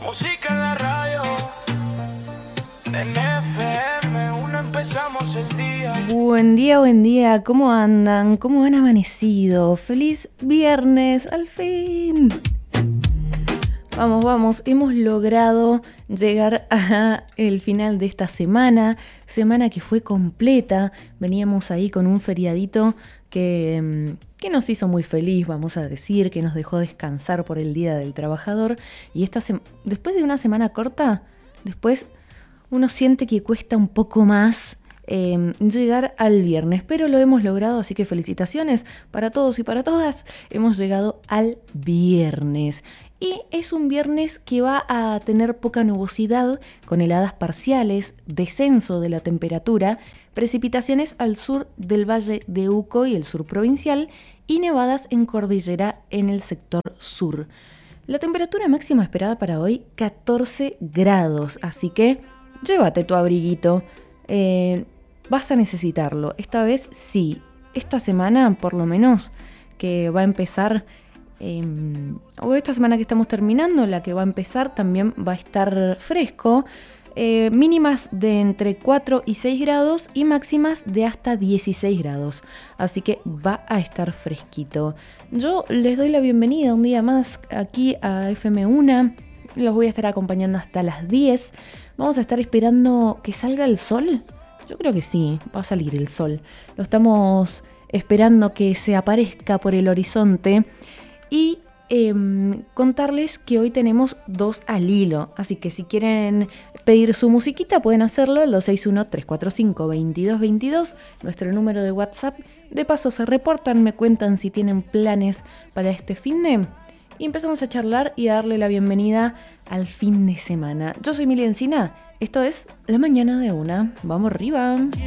Música en la radio, en FM, uno empezamos el día. Buen día, ¿cómo andan? ¿Cómo han amanecido? ¡Feliz viernes, al fin! Vamos, hemos logrado llegar al final de esta semana que fue completa. Veníamos ahí con un feriadito que nos hizo muy feliz, vamos a decir, que nos dejó descansar por el Día del Trabajador. Y después de una semana corta, después uno siente que cuesta un poco más llegar al viernes, pero lo hemos logrado, así que felicitaciones para todos y para todas. Hemos llegado al viernes y es un viernes que va a tener poca nubosidad, con heladas parciales, descenso de la temperatura, precipitaciones al sur del Valle de Uco y el sur provincial y nevadas en cordillera en el sector sur. La temperatura máxima esperada para hoy, 14 grados, así que llévate tu abriguito. Vas a necesitarlo. Esta vez sí. Esta semana, por lo menos, que va a empezar, o esta semana que estamos terminando, la que va a empezar, también va a estar fresco. Mínimas de entre 4 y 6 grados y máximas de hasta 16 grados. Así que va a estar fresquito. Yo les doy la bienvenida un día más aquí a FM1. Los voy a estar acompañando hasta las 10. Vamos a estar esperando que salga el sol. Yo creo que sí, va a salir el sol. Lo estamos esperando que se aparezca por el horizonte. Y contarles que hoy tenemos 2 al hilo. Así que si quieren pedir su musiquita pueden hacerlo al 261-345-2222, nuestro número de WhatsApp. De paso se reportan, me cuentan si tienen planes para este finde. Y empezamos a charlar y a darle la bienvenida al fin de semana. Yo soy Mili Encina. Esto es La Mañana de Una. ¡Vamos arriba!